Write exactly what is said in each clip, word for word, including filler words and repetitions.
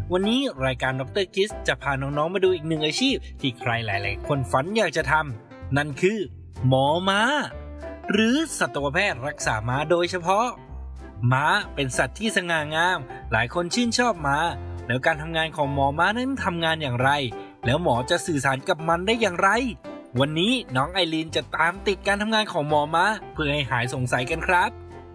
วันนี้รายการดร.คิสจะพาน้องๆมาดูอีกหนึ่งอาชีพที่ใครหลายๆคนฝันอยากจะทำนั่นคือหมอม้าหรือสัตวแพทย์รักษาม้าโดยเฉพาะม้าเป็นสัตว์ที่สง่างามหลายคนชื่นชอบม้าแล้วการทำงานของหมอม้านั้นทำงานอย่างไรแล้วหมอจะสื่อสารกับมันได้อย่างไรวันนี้น้องไอรีนจะตามติดการทำงานของหมอม้าเพื่อให้หายสงสัยกันครับ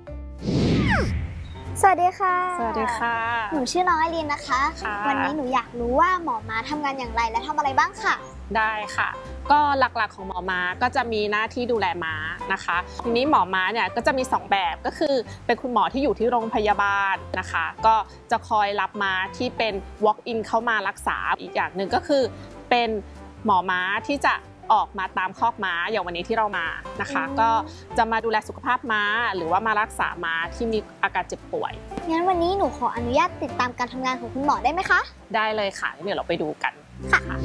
สวัสดีค่ะสวัสดีค่ะหนูชื่อน้องไอรีนนะคะวันนี้หนูอยากรู้ว่าหมอม้าทำงานอย่างไรและทำอะไรบ้างค่ะได้ค่ะก็หลักๆของหมอม้าก็จะมีหน้าที่ดูแลม้านะคะทีนี้หมอม้าเนี่ยก็จะมีสองแบบก็คือเป็นคุณหมอที่อยู่ที่โรงพยาบาลนะคะก็จะคอยรับม้าที่เป็น walk in เข้ามารักษาอีกอย่างหนึ่งก็คือเป็นหมอม้าที่จะออกมาตามคอกม้าอย่างวันนี้ที่เรามานะคะก็จะมาดูแลสุขภาพม้าหรือว่ามารักษาม้าที่มีอาการเจ็บป่วยงั้นวันนี้หนูขออนุญาตติดตามการทำงานของคุณหมอได้ไหมคะได้เลยค่ะเดี๋ยวเราไปดูกันค่ะ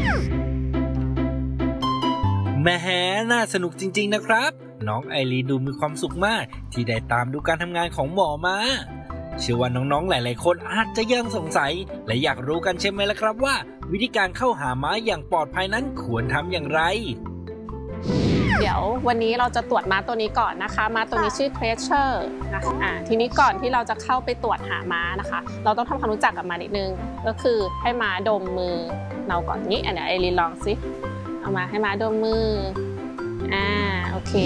แหมน่าสนุกจริงๆนะครับน้องไอรีนดูมีความสุขมากที่ได้ตามดูการทำงานของหมอม้าเชื่อว่าน้องๆหลายๆคนอาจจะยังสงสัยและอยากรู้กันใช่ไหมล่ะครับว่าวิธีการเข้าหาม้าอย่างปลอดภัยนั้นควรทำอย่างไรเดี๋ยววันนี้เราจะตรวจม้าตัวนี้ก่อนนะคะม้าตัวนี้ชื่อ Treasure นะคะอ่าทีนี้ก่อนที่เราจะเข้าไปตรวจหาม้านะคะเราต้องทำความรู้จักกับม้านิดนึงก็คือให้ม้าดมมือเราก่อนนี้อันนี้ไอรีนลองสิเอามาให้ม้าดมมืออ่าโอเค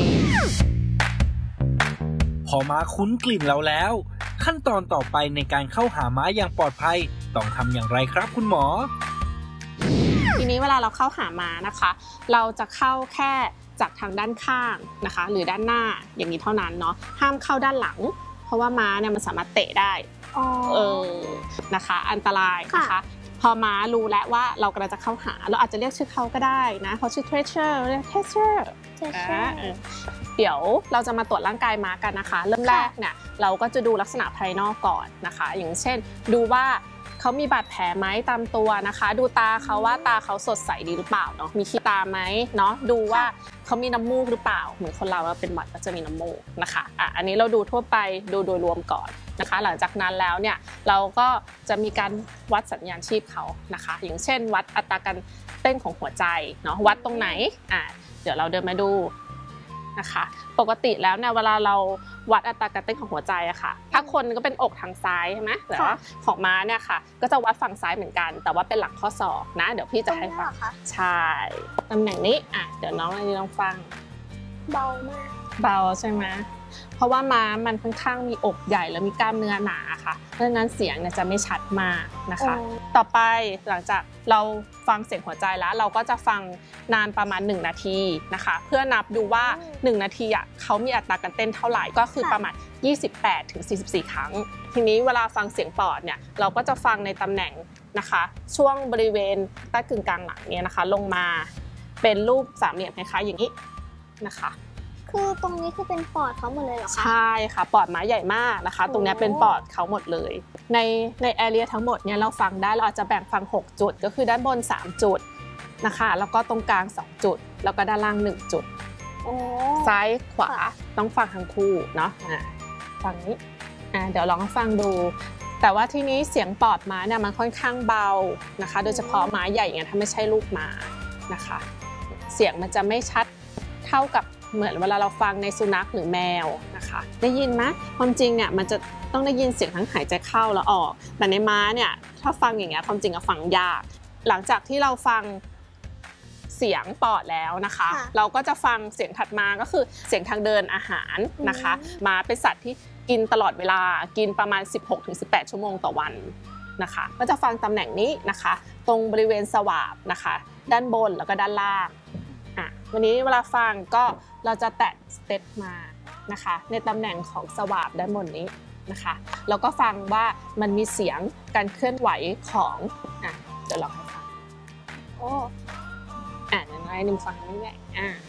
พอม้าคุ้นกลิ่นเราแล้วขั้นตอนต่อไปในการเข้าหาม้าอย่างปลอดภัยต้องทำอย่างไรครับคุณหมอทีนี้เวลาเราเข้าหาม้านะคะเราจะเข้าแค่จากทางด้านข้างนะคะหรือด้านหน้าอย่างนี้เท่านั้นเนาะห้ามเข้าด้านหลังเพราะว่าม้าเนี่ยมันสามารถเตะได้เออนะคะอันตรายนะคะพอม้ารู้แล้วว่าเรากำลังจะเข้าหาเราอาจจะเรียกชื่อเขาก็ได้นะเขาชื่อ Treasure เรียก Treasure เดี๋ยวเราจะมาตรวจร่างกายม้ากันนะคะเริ่มแรกเนี่ยเราก็จะดูลักษณะภายนอกก่อนนะคะอย่างเช่นดูว่าเขามีบาดแผลไหมตามตัวนะคะดูตาเขาว่าตาเขาสดใสดีหรือเปล่าเนาะมีขี้ตาไหมเนาะดูว่าเขามีน้ำมูกหรือเปล่าเหมือนคนเราเป็นหวัดก็จะมีน้ำมูกนะคะอ่ะอันนี้เราดูทั่วไปดูโดยรวมก่อนนะคะหลังจากนั้นแล้วเนี่ยเราก็จะมีการวัดสัญญาณชีพเขานะคะอย่างเช่นวัดอัตราการเต้นของหัวใจเนาะวัดตรงไหนอ่ะเดี๋ยวเราเดินมาดูนะคะปกติแล้วเนี่ยเวลาเราวัดอัตราการเต้นของหัวใจอะค่ะถ้าคนก็เป็นอกทางซ้ายใช่ไหมแต่ว่าของม้าเนี่ยค่ะก็จะวัดฝั่งซ้ายเหมือนกันแต่ว่าเป็นหลังข้อศอกนะเดี๋ยวพี่จะให้ฟังใช่ตำแหน่งนี้อ่ะเดี๋ยวน้องลองฟังเบามากเบาใช่ไหมเพราะว่าม้ามันค่อนข้างมีอกใหญ่แล้วมีกล้ามเนื้อหนาค่ะเพราะฉะนั้นเสียงเนี่ยจะไม่ชัดมากนะคะต่อไปหลังจากเราฟังเสียงหัวใจแล้วเราก็จะฟังนานประมาณหนึ่งนาทีนะคะเพื่อนับดูว่าหนึ่งนาทีอ่ะเขามีอัตราการเต้นเท่าไหร่ก็คือประมาณยี่สิบแปดถึงสี่สิบสี่ครั้งทีนี้เวลาฟังเสียงปอดเนี่ยเราก็จะฟังในตำแหน่งนะคะช่วงบริเวณใต้กึ่งกลางหลังเนี่ยนะคะลงมาเป็นรูปสามเหลี่ยมคล้ายๆอย่างนี้นะคะคือตรงนี้คือเป็นปอดเขาหมดเลยเหรอคะใช่ค่ะปอดม้าใหญ่มากนะคะตรงนี้เป็นปอดเขาหมดเลยในในแอเรียทั้งหมดเนี่ยเราฟังได้เราอาจจะแบ่งฟังหกจุดก็คือด้านบนสามจุดนะคะแล้วก็ตรงกลางสองจุดแล้วก็ด้านล่างหนึ่งจุดซ้ายขวาต้องฟังทั้งคู่เนาะอ่าฟังนี้อ่าเดี๋ยวลองฟังดูแต่ว่าที่นี้เสียงปอดม้าเนี่ยมันค่อนข้างเบานะคะโดยเฉพาะม้าใหญ่อย่างเงี้ยถ้าไม่ใช่ลูกม้านะคะเสียงมันจะไม่ชัดเท่ากับเหมือนเวลาเราฟังในสุนัขหรือแมวนะคะได้ยินไหมความจริงเนี่ยมันจะต้องได้ยินเสียงทั้งหายใจเข้าและออกแต่ในม้าเนี่ยถ้าฟังอย่างเงี้ยความจริงอะฟังยากหลังจากที่เราฟังเสียงปอดแล้วนะคะเราก็จะฟังเสียงถัดมาก็คือเสียงทางเดินอาหารนะคะม้าเป็นสัตว์ที่กินตลอดเวลากินประมาณ สิบหกถึงสิบแปด ชั่วโมงต่อวันนะคะก็จะฟังตำแหน่งนี้นะคะตรงบริเวณสวาปนะคะด้านบนแล้วก็ด้านล่างวันนี้เวลาฟังก็เราจะแตะสเต็ปมานะคะในตำแหน่งของสวาปด้านบนนี้นะคะแล้วก็ฟังว่ามันมีเสียงการเคลื่อนไหวของอ่ะเดี๋ยวลองให้ฟังโอ้อ่ะน้อยๆนึงฟังนี่แหละอ่ะ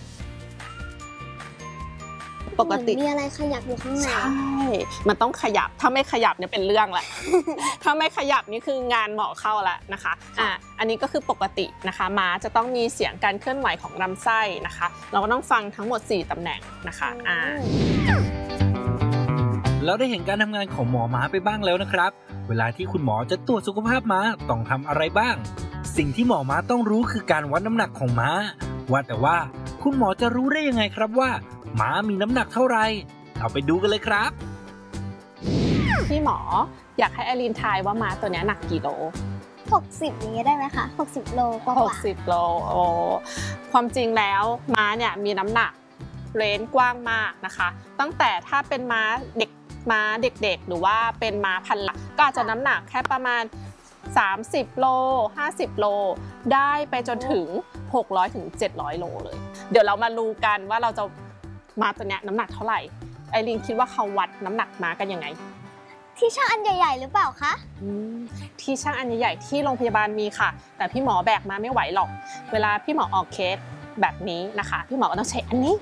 ปกติมีอะไรขยับอยู่ข้างในใช่มันต้องขยับถ้าไม่ขยับเนี่ยเป็นเรื่องแหละ ถ้าไม่ขยับนี่คืองานหมอเข้าแล้วนะคะอ่ะอันนี้ก็คือปกตินะคะม้าจะต้องมีเสียงการเคลื่อนไหวของลำไส้นะคะเราก็ต้องฟังทั้งหมดสี่ตำแหน่งนะคะอ่าแล้วได้เห็นการทำงานของหมอม้าไปบ้างแล้วนะครับเวลาที่คุณหมอจะตรวจสุขภาพม้าต้องทำอะไรบ้าง สิ่งที่หมอม้าต้องรู้คือการวัดน้ำหนักของม้าว่าแต่ว่าคุณหมอจะรู้ได้ยังไงครับว่าม้ามีน้ำหนักเท่าไหร่เอาไปดูกันเลยครับพี่หมออยากให้ไอรีนทายว่าม้าตัวนี้หนักกี่โลหกสิบอย่างนี้ได้ไหมคะหกสิบโลกว่าหกสิบโลโอ้ความจริงแล้วม้าเนี่ยมีน้ำหนักเรนจ์กว้างมากนะคะตั้งแต่ถ้าเป็นม้าเด็กม้าเด็กๆหรือว่าเป็นม้าพันธุ์หลักก็อาจจะน้ำหนักแค่ประมาณสามสิบโลห้าสิบโลได้ไปจนถึงหกร้อยถึงเจ็ดร้อยโลเลยเดี๋ยวเรามารู้กันว่าเราจะม้าตัวเนี้ยน้ำหนักเท่าไหร่ไอรีนคิดว่าเขาวัดน้ำหนักม้ากันยังไงที่ช่างอันใหญ่ๆหรือเปล่าคะที่ช่างอันใหญ่ๆที่โรงพยาบาลมีค่ะแต่พี่หมอแบกมาไม่ไหวหรอกเวลาพี่หมอออกเคสแบบนี้นะคะพี่หมอก็ต้องใช้อันนี้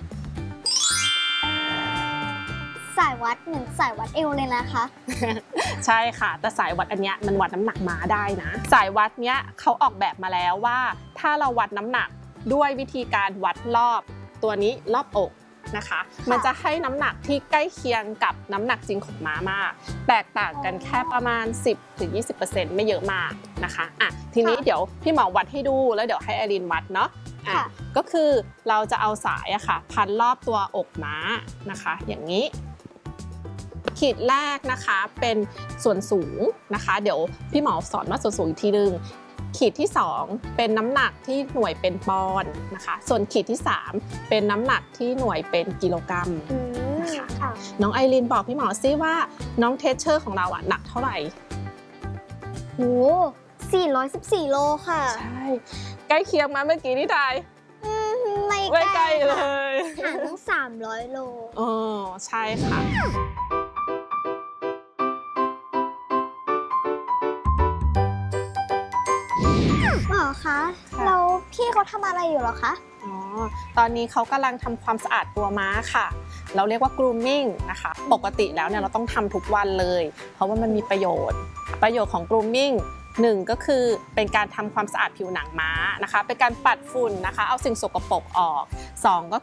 สายวัดเหมือนสายวัดเอวเลยนะคะใช่ค่ะแต่สายวัดอันเนี้ยมันวัดน้ำหนักม้าได้นะสายวัดเนี้ยเขาออกแบบมาแล้วว่าถ้าเราวัดน้ำหนักด้วยวิธีการวัดรอบตัวนี้รอบอกนะคะมันจะให้น้ำหนักที่ใกล้เคียงกับน้ำหนักจริงของม้ามากแตกต่างกันแค่ประมาณ สิบถึงยี่สิบเปอร์เซ็นต์ ไม่เยอะมากนะคะอ่ะทีนี้เดี๋ยวพี่หมอวัดให้ดูแล้วเดี๋ยวให้ไอรีนวัดเนาะอ่ะก็คือเราจะเอาสายอะค่ะพันรอบตัวอกม้านะคะอย่างนี้ขีดแรกนะคะเป็นส่วนสูงนะคะเดี๋ยวพี่หมอสอนว่าส่วนสูงอีกทีนึงขีดที่สองเป็นน้ำหนักที่หน่วยเป็นปอนด์นะคะส่วนขีดที่สามเป็นน้ำหนักที่หน่วยเป็นกิโลกรัมนะคะน้องไอรีนบอกพี่หมอซิว่าน้องเทเชอร์ของเราอะหนักเท่าไหร่โหสี่ร้อยสิบสี่โลค่ะใช่ใกล้เคียงมาเมื่อกี้นี่ได้ไม่ใกล้เลยห่างตั้งสามร้อยโลอ๋อใช่ค่ะหมอคะแล้วพี่เขาทำอะไรอยู่หรอคะอ๋อตอนนี้เขากำลังทำความสะอาดตัวม้าค่ะเราเรียกว่า grooming นะคะปกติแล้วเนี่ยเราต้องทำทุกวันเลยเพราะว่ามันมีประโยชน์ประโยชน์ของ grooming หนึ่งก็คือเป็นการทำความสะอาดผิวหนังม้านะคะเป็นการปัดฝุ่นนะคะเอาสิ่งสกปรกออกสองก็